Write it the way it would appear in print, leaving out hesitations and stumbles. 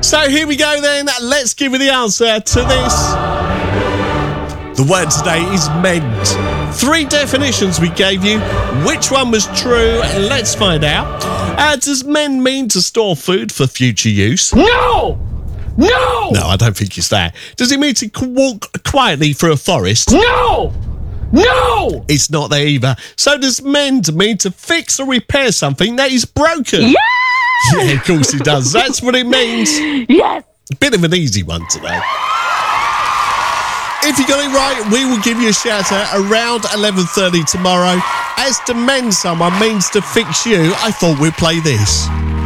So here we go then. Let's give you the answer to this. The word today is meant. 3 definitions we gave you. Which one was true? Let's find out. Does men mean to store food for future use? No! No! No, I don't think it's that. Does it mean to walk quietly through a forest? No! No! It's not there either. So does mend mean to fix or repair something that is broken? Yeah! Yeah, of course it does. That's what it means. Yes! Bit of an easy one today. If you got it right, we will give you a shout out around 11:30 tomorrow. As to mend someone means to fix you, I thought we'd play this.